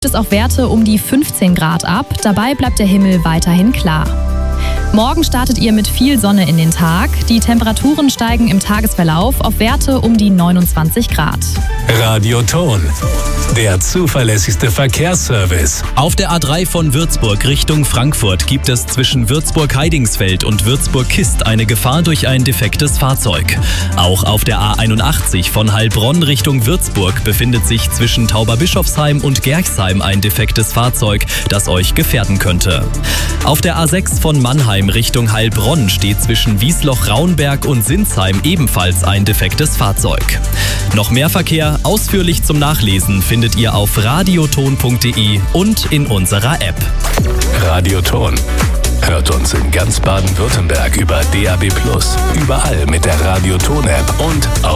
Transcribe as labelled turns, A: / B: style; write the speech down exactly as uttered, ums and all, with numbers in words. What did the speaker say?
A: Es auch Werte um die fünfzehn Grad ab. Dabei bleibt der Himmel weiterhin klar. Morgen startet ihr mit viel Sonne in den Tag. Die Temperaturen steigen im Tagesverlauf auf Werte um die neunundzwanzig Grad.
B: Radioton, der zuverlässigste Verkehrsservice.
C: Auf der A drei von Würzburg Richtung Frankfurt gibt es zwischen Würzburg-Heidingsfeld und Würzburg-Kist eine Gefahr durch ein defektes Fahrzeug. Auch auf der A einundachtzig von Heilbronn Richtung Würzburg befindet sich zwischen Tauberbischofsheim und Gerxheim ein defektes Fahrzeug, das euch gefährden könnte. Auf der A sechs von Mannheim Richtung Heilbronn steht zwischen Wiesloch-Raunberg und Sinsheim ebenfalls ein defektes Fahrzeug. Noch mehr Verkehr ausführlich zum Nachlesen findet ihr auf radioton punkt de und in unserer App.
B: Radioton. Hört uns in ganz Baden-Württemberg über D A B plus, überall mit der Radioton-App und auf